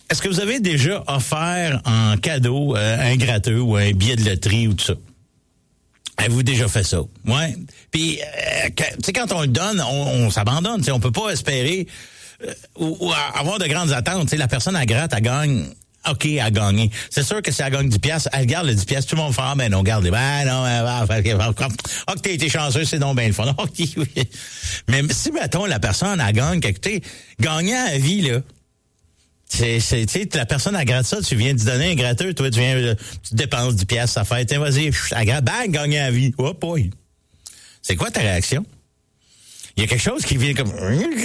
Est-ce que vous avez déjà offert en cadeau un gratteux ou un billet de loterie ou tout ça? Avez-vous déjà fait ça? Ouais. Puis, tu sais, quand on le donne, on s'abandonne. Tu sais, on peut pas espérer ou avoir de grandes attentes. Tu sais, la personne à gratte, elle gagne. OK, elle a gagné. C'est sûr que si elle gagne 10 piastres, elle garde le 10 piastres. Tout le monde fait, ah, ben non, garde les. Ben non, que t'as été chanceux, c'est donc bien le fun. OK, oui. Mais si, mettons, la personne, elle gagne quelque, tu sais, gagner à la vie, là. Tu sais, la personne à gratte ça, tu viens de donner un gratteux, toi, tu te dépenses 10 piastres, ça fait, tiens, vas-y, à gratte, bang, gagner à la vie. Oh, boy. C'est quoi ta réaction? Il y a quelque chose qui vient comme,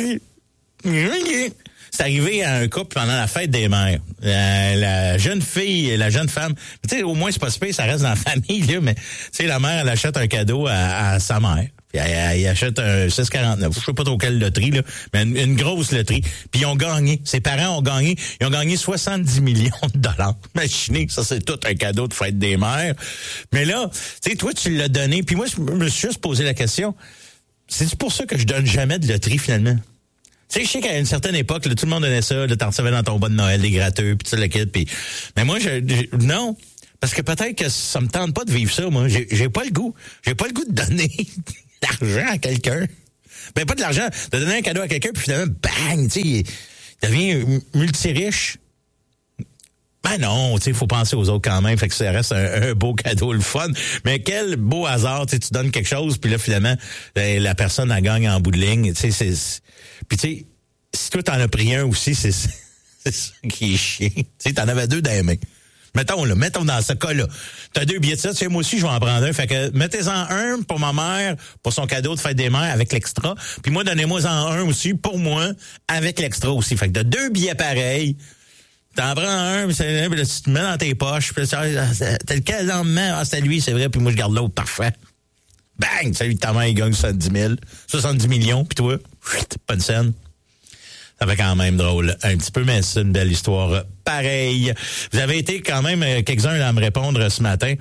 c'est arrivé à un couple pendant la fête des mères. La jeune fille et la jeune femme, tu sais, au moins, c'est pas super, ça reste dans la famille, là, mais, tu sais, la mère, elle achète un cadeau à sa mère. Puis elle achète un 6,49. Je sais pas trop quelle loterie, là, mais une grosse loterie. Puis ils ont gagné. Ses parents ont gagné. Ils ont gagné 70 millions de dollars. Imaginez, ça, c'est tout un cadeau de fête des mères. Mais là, tu sais, toi, tu l'as donné. Puis moi, je me suis juste posé la question, c'est pour ça que je donne jamais de loterie, finalement? Tu sais, je sais qu'à une certaine époque, là, tout le monde donnait ça, là, t'en recevais dans ton bas de Noël, des gratteux, puis tout le kit, puis... Mais moi, non. Parce que peut-être que ça me tente pas de vivre ça, moi. J'ai pas le goût. J'ai pas le goût de donner l'argent à quelqu'un. Ben, pas de l'argent, de donner un cadeau à quelqu'un, puis finalement, bang, tu sais, il devient multiriche. Ben non, tu sais, il faut penser aux autres quand même, fait que ça reste un beau cadeau, le fun. Mais quel beau hasard, tu donnes quelque chose, puis là, finalement, la personne, elle gagne en bout de ligne. Tu sais, puis tu sais, si toi, t'en as pris un aussi, c'est ça qui est chiant. Tu sais, t'en avais deux dans les mains. Mettons dans ce cas-là. T'as 2 billets de ça, tu sais, moi aussi, je vais en prendre un. Fait que, mettez-en un pour ma mère, pour son cadeau de fête des mères, avec l'extra. Puis moi, donnez-moi-en un aussi, pour moi, avec l'extra aussi. Fait que t'as 2 billets pareils. T'en prends un, puis tu te mets dans tes poches. Puis t'as lequel lendemain? Ah, c'est lui, c'est vrai. Puis moi, je garde l'autre. Parfait. Bang! Celui de ta mère, il gagne 70 millions. Puis toi, pas de scène. Ça fait quand même drôle un petit peu, mais c'est une belle histoire pareil. Vous avez été quand même quelques-uns à me répondre ce matin.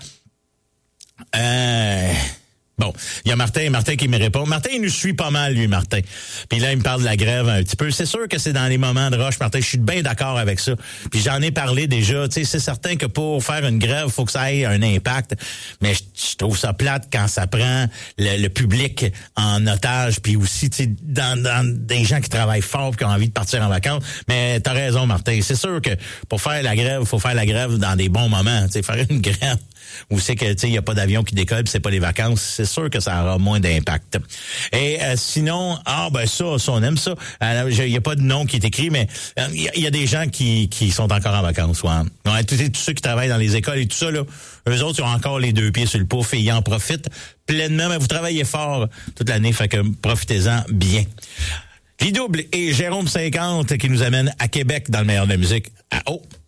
Bon, il y a Martin qui me répond. Martin, il nous suit pas mal, lui, Martin. Puis là, il me parle de la grève un petit peu. C'est sûr que c'est dans les moments de rush, Martin. Je suis bien d'accord avec ça. Puis j'en ai parlé déjà. Tu sais, c'est certain que pour faire une grève, faut que ça ait un impact. Mais je trouve ça plate quand ça prend le public en otage. Puis aussi, tu sais, dans des gens qui travaillent fort et qui ont envie de partir en vacances. Mais t'as raison, Martin. C'est sûr que pour faire la grève, faut faire la grève dans des bons moments. Tu sais, faire une grève où c'est que, tu sais, il y a pas d'avion qui décolle pis c'est pas les vacances, c'est sûr que ça aura moins d'impact. Et sinon, ça, on aime ça. Il y a pas de nom qui est écrit, mais il y a des gens qui sont encore en vacances. Ouais, tous ceux qui travaillent dans les écoles et tout ça, là, eux autres, ils ont encore les 2 pieds sur le pouf et ils en profitent pleinement. Mais vous travaillez fort toute l'année, fait que profitez-en bien. Guy Double et Jérôme 50 qui nous amènent à Québec dans le meilleur de la musique.